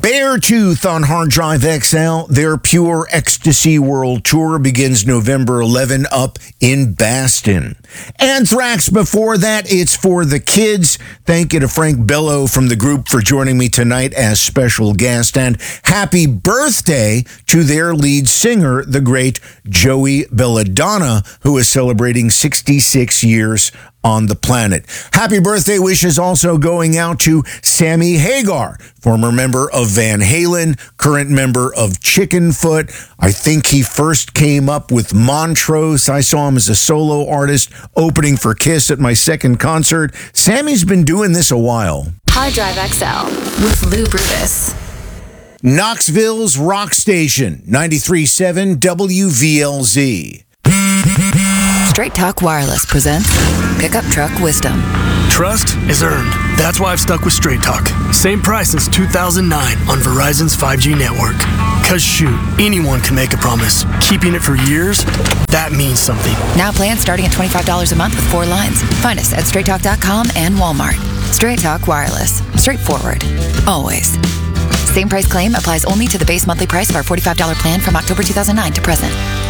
Beartooth on Hard Drive XL. Their Pure Ecstasy World Tour begins November 11 up in Baston. Anthrax before that, It's for the Kids. Thank you to Frank Bello from the group for joining me tonight as special guest. And happy birthday to their lead singer, the great Joey Belladonna, who is celebrating 66 years on the planet. Happy birthday wishes also going out to Sammy Hagar, former member of Van Halen, current member of Chickenfoot. I think he first came up with Montrose. I saw him as a solo artist opening for Kiss at my second concert. Sammy's been doing this a while. Hard Drive XL with Lou Brutus. Knoxville's rock station, 93.7 WVLZ. Straight Talk Wireless presents Pickup Truck Wisdom. Trust is earned. That's why I've stuck with Straight Talk. Same price since 2009 on Verizon's 5G network. Cause shoot, anyone can make a promise. Keeping it for years, that means something. Now plans starting at $25 a month with 4 lines. Find us at straighttalk.com and Walmart. Straight Talk Wireless. Straightforward. Always. Same price claim applies only to the base monthly price of our $45 plan from October 2009 to present.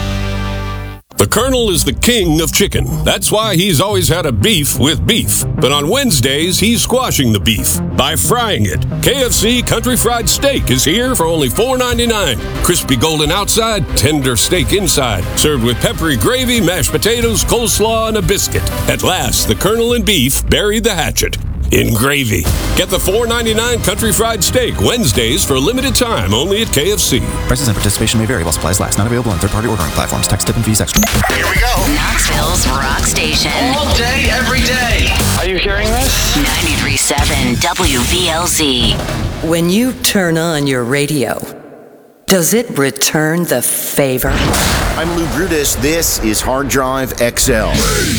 The Colonel is the king of chicken. That's why he's always had a beef with beef. But on Wednesdays, he's squashing the beef by frying it. KFC Country Fried Steak is here for only $4.99. Crispy golden outside, tender steak inside. Served with peppery gravy, mashed potatoes, coleslaw, and a biscuit. At last, the Colonel and beef buried the hatchet in gravy. Get the $4.99 Country Fried Steak Wednesdays for a limited time only at KFC. Prices and participation may vary while supplies last. Not available on third-party ordering platforms. Tax, tip, and fees extra. Here we go. Knoxville's rock station. All day, every day. Are you hearing this? 93.7 WVLZ. When you turn on your radio, does it return the favor? I'm Lou Brutus. This is Hard Drive XL.